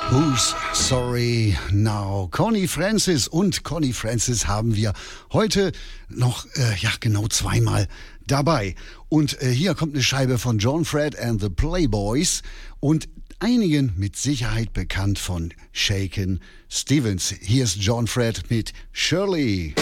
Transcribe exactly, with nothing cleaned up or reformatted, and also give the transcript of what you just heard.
Who's Sorry Now? Connie Francis und Connie Francis haben wir heute noch, äh, ja genau zweimal dabei. Und äh, hier kommt eine Scheibe von John Fred and the Playboys und einigen mit Sicherheit bekannt von Shakin' Stevens. Hier ist John Fred mit Shirley.